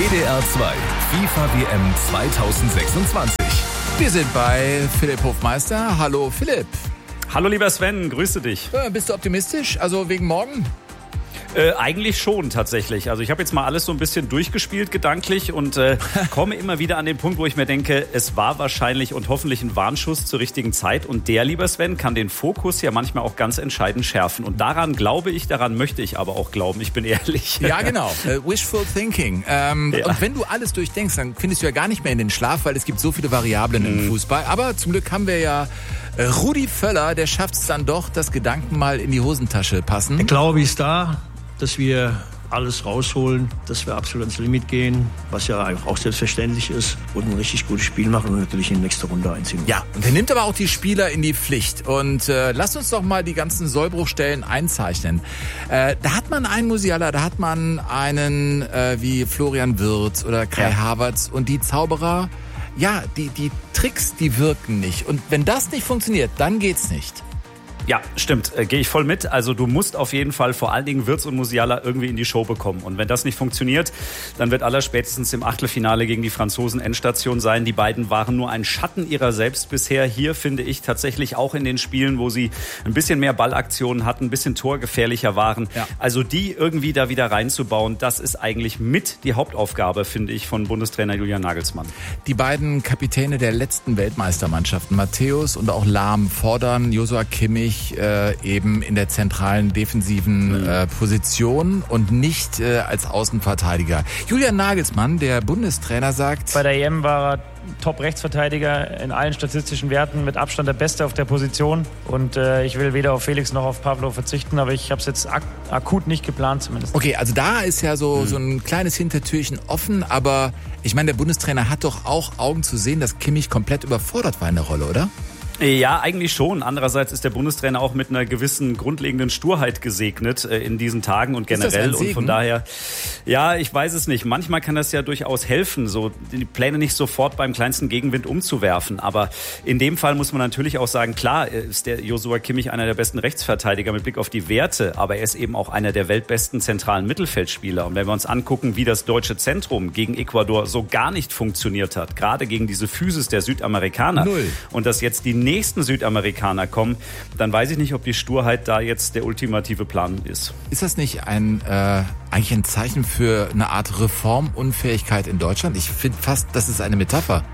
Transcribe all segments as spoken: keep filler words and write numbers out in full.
W D R zwei FIFA W M zweitausendsechsundzwanzig. Wir sind bei Philipp Hofmeister. Hallo Philipp. Hallo lieber Sven, grüße dich. Äh, bist du optimistisch? Also wegen morgen? Äh, eigentlich schon tatsächlich. Also ich habe jetzt mal alles so ein bisschen durchgespielt gedanklich und äh, komme immer wieder an den Punkt, wo ich mir denke, es war wahrscheinlich und hoffentlich ein Warnschuss zur richtigen Zeit. Und der, lieber Sven, kann den Fokus ja manchmal auch ganz entscheidend schärfen. Und daran glaube ich, daran möchte ich aber auch glauben, ich bin ehrlich. Ja, genau. Äh, wishful thinking. Ähm, ja. Und wenn du alles durchdenkst, dann findest du ja gar nicht mehr in den Schlaf, weil es gibt so viele Variablen mhm. im Fußball. Aber zum Glück haben wir ja äh, Rudi Völler, der schafft es dann doch, dass Gedanken mal in die Hosentasche passen. Der Glaube ist da, dass wir alles rausholen, dass wir absolut ans Limit gehen, was ja auch selbstverständlich ist, und ein richtig gutes Spiel machen und natürlich in die nächste Runde einziehen. Ja, und er nimmt aber auch die Spieler in die Pflicht. Und äh, lasst uns doch mal die ganzen Sollbruchstellen einzeichnen. Äh, da hat man einen Musiala, da hat man einen äh, wie Florian Wirtz oder Kai ja. Havertz, und die Zauberer, ja, die, die Tricks, die wirken nicht. Und wenn das nicht funktioniert, dann geht's nicht. Ja, stimmt, äh, gehe ich voll mit. Also du musst auf jeden Fall vor allen Dingen Wirtz und Musiala irgendwie in die Show bekommen. Und wenn das nicht funktioniert, dann wird allerspätestens im Achtelfinale gegen die Franzosen Endstation sein. Die beiden waren nur ein Schatten ihrer selbst bisher. Hier finde ich tatsächlich auch in den Spielen, wo sie ein bisschen mehr Ballaktionen hatten, ein bisschen torgefährlicher waren. Ja. Also die irgendwie da wieder reinzubauen, das ist eigentlich mit die Hauptaufgabe, finde ich, von Bundestrainer Julian Nagelsmann. Die beiden Kapitäne der letzten Weltmeistermannschaften, Matthäus und auch Lahm, fordern Joshua Kimmich Äh, eben in der zentralen defensiven äh, Position und nicht äh, als Außenverteidiger. Julian Nagelsmann, der Bundestrainer, sagt: Bei der E M war er Top-Rechtsverteidiger in allen statistischen Werten, mit Abstand der Beste auf der Position. Und äh, ich will weder auf Felix noch auf Pablo verzichten, aber ich habe es jetzt ak- akut nicht geplant zumindest. Okay, also da ist ja so, mhm. so ein kleines Hintertürchen offen, aber ich meine, der Bundestrainer hat doch auch Augen zu sehen, dass Kimmich komplett überfordert war in der Rolle, oder? Ja, eigentlich schon. Andererseits ist der Bundestrainer auch mit einer gewissen grundlegenden Sturheit gesegnet äh, in diesen Tagen und generell. Ist das ein Segen? Und von daher, ja, ich weiß es nicht. Manchmal kann das ja durchaus helfen, so die Pläne nicht sofort beim kleinsten Gegenwind umzuwerfen. Aber in dem Fall muss man natürlich auch sagen, klar ist der Joshua Kimmich einer der besten Rechtsverteidiger mit Blick auf die Werte, aber er ist eben auch einer der weltbesten zentralen Mittelfeldspieler. Und wenn wir uns angucken, wie das deutsche Zentrum gegen Ecuador so gar nicht funktioniert hat, gerade gegen diese Physis der Südamerikaner, Null. Und dass jetzt die nächsten Südamerikaner kommen, dann weiß ich nicht, ob die Sturheit da jetzt der ultimative Plan ist. Ist das nicht ein äh, eigentlich ein Zeichen für eine Art Reformunfähigkeit in Deutschland? Ich finde fast, das ist eine Metapher.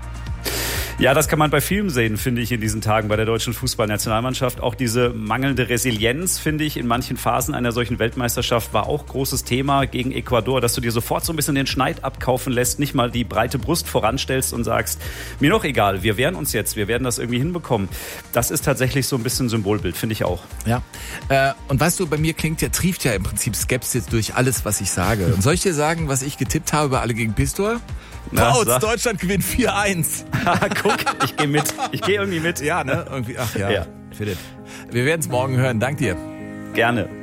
Ja, das kann man bei vielen sehen, finde ich, in diesen Tagen bei der deutschen Fußballnationalmannschaft. Auch diese mangelnde Resilienz, finde ich, in manchen Phasen einer solchen Weltmeisterschaft war auch großes Thema gegen Ecuador, dass du dir sofort so ein bisschen den Schneid abkaufen lässt, nicht mal die breite Brust voranstellst und sagst, mir doch egal, wir wehren uns jetzt, wir werden das irgendwie hinbekommen. Das ist tatsächlich so ein bisschen Symbolbild, finde ich auch. Ja, äh, und weißt du, bei mir klingt ja, trieft ja im Prinzip Skepsis durch alles, was ich sage. Und soll ich dir sagen, was ich getippt habe bei Alle gegen Pistol? Pauz, Deutschland gewinnt vier eins. Guck, ich gehe mit. Ich gehe irgendwie mit. Ja, ne? Irgendwie, ach ja, ja. Philipp. Wir werden es morgen hören. Dank dir. Gerne.